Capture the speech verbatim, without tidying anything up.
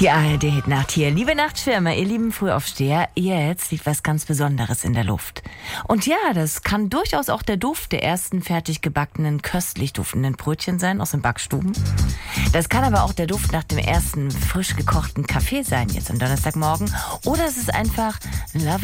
Die A R D-Hitnacht hier. Liebe Nachtschwärmer, ihr lieben Frühaufsteher, jetzt liegt was ganz Besonderes in der Luft. Und ja, das kann durchaus auch der Duft der ersten fertig gebackenen, köstlich duftenden Brötchen sein aus den Backstuben. Das kann aber auch der Duft nach dem ersten frisch gekochten Kaffee sein, jetzt am Donnerstagmorgen. Oder es ist einfach Love